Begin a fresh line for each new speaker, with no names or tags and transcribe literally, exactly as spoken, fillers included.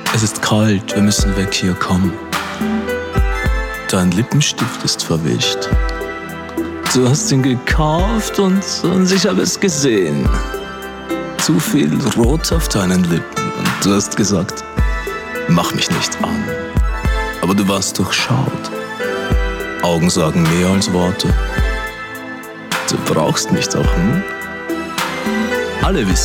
Es ist kalt, wir müssen weg hier, komm. Dein Lippenstift ist verwischt. Du hast ihn gekauft und, und ich habe es gesehen. Zu viel Rot auf deinen Lippen und du hast gesagt, mach mich nicht an. Aber du warst durchschaut. Augen sagen mehr als Worte. Du brauchst mich doch, hm? Alle wissen,